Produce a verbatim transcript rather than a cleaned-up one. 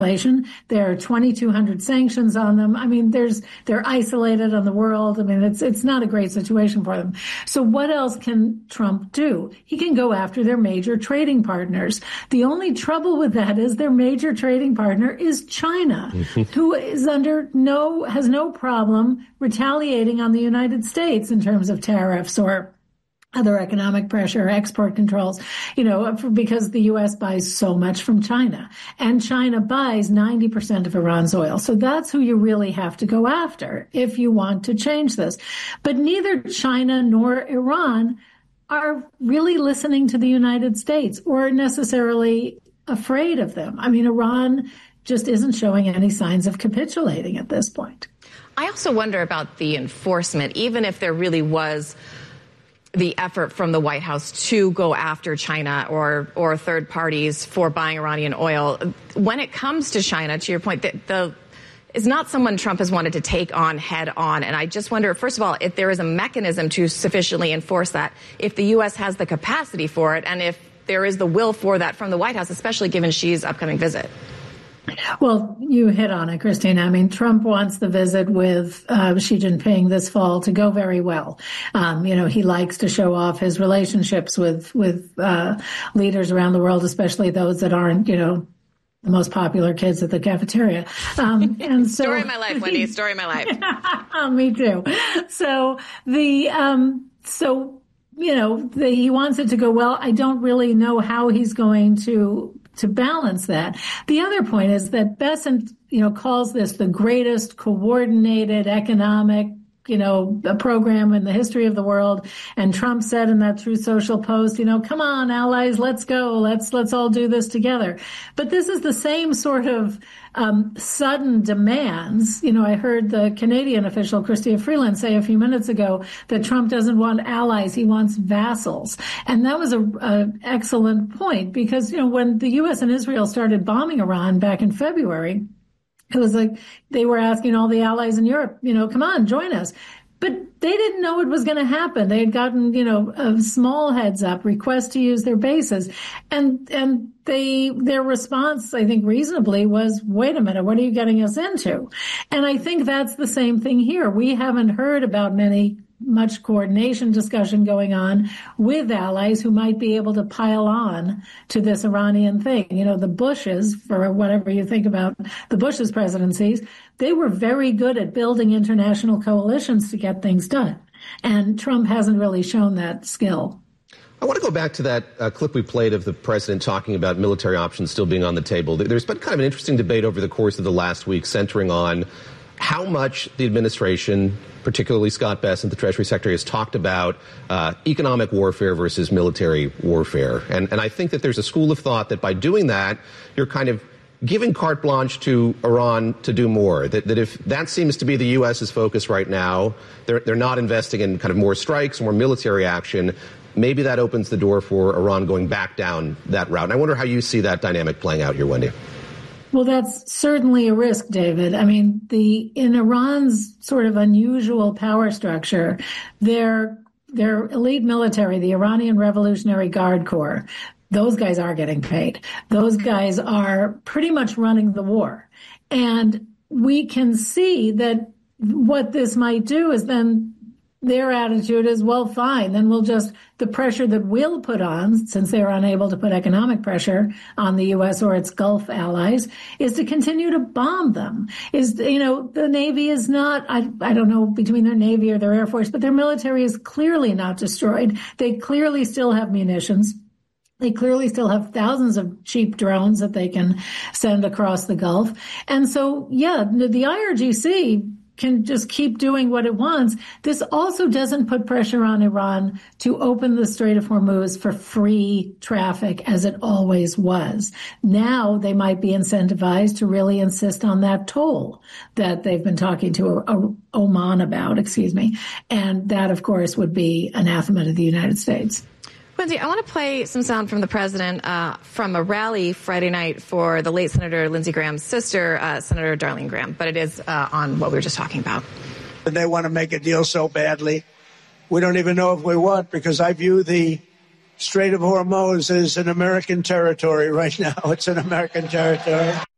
There are twenty-two hundred sanctions on them. I mean, there's they're isolated on the world. I mean, it's it's not a great situation for them. So what else can Trump do? He can go after their major trading partners. The only trouble with that is their major trading partner is China, who is under no has no problem retaliating on the United States in terms of tariffs or other economic pressure, export controls, you know, because the U S buys so much from China. And China buys ninety percent of Iran's oil. So that's who you really have to go after if you want to change this. But neither China nor Iran are really listening to the United States or necessarily afraid of them. I mean, Iran just isn't showing any signs of capitulating at this point. I also wonder about the enforcement, even if there really was the effort from the White House to go after China or or third parties for buying Iranian oil. When it comes to China, to your point, the, the is not someone Trump has wanted to take on head on. And I just wonder, first of all, if there is a mechanism to sufficiently enforce that, if the U S has the capacity for it, and if there is the will for that from the White House, especially given Xi's upcoming visit. Well, you hit on it, Christina. I mean, Trump wants the visit with uh, Xi Jinping this fall to go very well. Um, you know, he likes to show off his relationships with with uh, leaders around the world, especially those that aren't, you know, the most popular kids at the cafeteria. Um, and so, story of my life, Wendy. Story of my life. Me too. So the um, so you know the, he wants it to go well. I don't really know how he's going to. to balance that. The other point is that Bessent, you know, calls this the greatest coordinated economic, you know, program in the history of the world. And Trump said in that Truth Social post, you know, come on, allies, let's go. Let's, let's all do this together. But this is the same sort of um, sudden demands. You know, I heard the Canadian official, Chrystia Freeland, say a few minutes ago that Trump doesn't want allies, he wants vassals. And that was a, a excellent point because, you know, when the U S and Israel started bombing Iran back in February, it was like they were asking all the allies in Europe, you know, come on, join us. But they didn't know it was going to happen. They had gotten, you know, a small heads up request to use their bases. And, and they, their response, I think reasonably was, wait a minute, what are you getting us into? And I think that's the same thing here. We haven't heard about many much coordination discussion going on with allies who might be able to pile on to this Iranian thing. You know, the Bushes, for whatever you think about the Bush's presidencies, they were very good at building international coalitions to get things done. And Trump hasn't really shown that skill. I want to go back to that uh, clip we played of the president talking about military options still being on the table. There's been kind of an interesting debate over the course of the last week centering on how much the administration, particularly Scott Bessent, the Treasury Secretary, has talked about uh, economic warfare versus military warfare. And, and I think that there's a school of thought that by doing that, you're kind of giving carte blanche to Iran to do more. That, that if that seems to be the U S's focus right now, they're, they're not investing in kind of more strikes, more military action. Maybe that opens the door for Iran going back down that route. And I wonder how you see that dynamic playing out here, Wendy. Well, that's certainly a risk, David. I mean, the in Iran's sort of unusual power structure, their their elite military, the Iranian Revolutionary Guard Corps, those guys are getting paid. Those guys are pretty much running the war. And we can see that what this might do is then their attitude is, well, fine, then we'll just, the pressure that we'll put on, since they're unable to put economic pressure on the U S or its Gulf allies, is to continue to bomb them. Is, you know, the Navy is not, I, I don't know between their Navy or their Air Force, but their military is clearly not destroyed. They clearly still have munitions. They clearly still have thousands of cheap drones that they can send across the Gulf. And so, yeah, the I R G C can just keep doing what it wants. This also doesn't put pressure on Iran to open the Strait of Hormuz for free traffic as it always was. Now they might be incentivized to really insist on that toll that they've been talking to Oman about, excuse me. And that, of course, would be anathema to the United States. Wendy, I want to play some sound from the president uh, from a rally Friday night for the late Senator Lindsey Graham's sister, uh, Senator Darlene Graham, but it is uh, on what we were just talking about. And they want to make a deal so badly. We don't even know if we want, because I view the Strait of Hormuz as an American territory right now. It's an American territory.